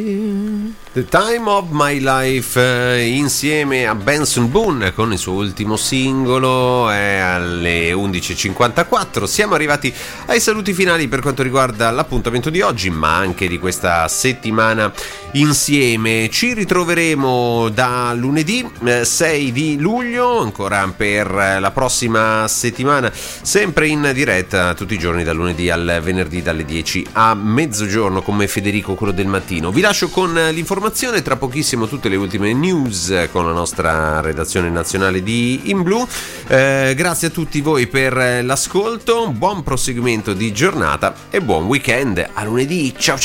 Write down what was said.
The Time of My Life, insieme a Benson Boone con il suo ultimo singolo. È alle 11.54. Siamo arrivati ai saluti finali per quanto riguarda l'appuntamento di oggi, ma anche di questa settimana insieme. Ci ritroveremo da lunedì 6 di luglio ancora per la prossima settimana, sempre in diretta tutti i giorni dal lunedì al venerdì dalle 10 a mezzogiorno come Federico, quello del mattino. Vi lascio con l'informazione, tra pochissimo tutte le ultime news con la nostra redazione nazionale di In Blu. Grazie a tutti voi per l'ascolto, buon proseguimento di giornata e buon weekend. A lunedì, ciao ciao.